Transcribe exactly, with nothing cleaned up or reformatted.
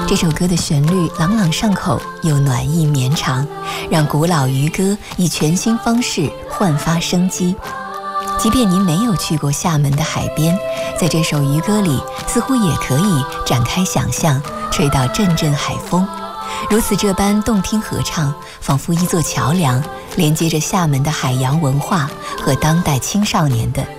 这首歌的旋律朗朗上口又暖意绵长，让古老渔歌以全新方式焕发生机。即便您没有去过厦门的海边，在这首渔歌里似乎也可以展开想象，吹到阵阵海风。如此这般动听合唱，仿佛一座桥梁，连接着厦门的海洋文化和当代青少年的